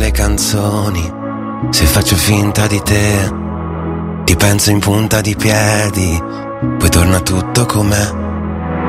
le canzoni, se faccio finta di te, ti penso in punta di piedi, poi torna tutto com'è.